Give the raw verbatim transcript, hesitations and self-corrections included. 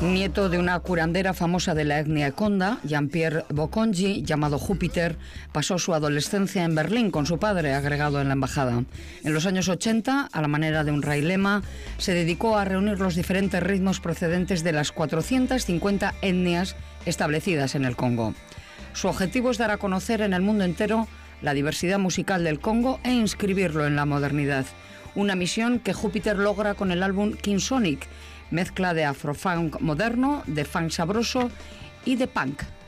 Nieto de una curandera famosa de la etnia Ekonda, Jean-Pierre Bokonji, llamado Júpiter, pasó su adolescencia en Berlín con su padre, agregado en la embajada. En los años ochenta, a la manera de un railema, se dedicó a reunir los diferentes ritmos procedentes de las cuatrocientas cincuenta etnias establecidas en el Congo. Su objetivo es dar a conocer en el mundo entero la diversidad musical del Congo e inscribirlo en la modernidad. Una misión que Júpiter logra con el álbum King Sonic, mezcla de afrofunk moderno, de funk sabroso y de punk.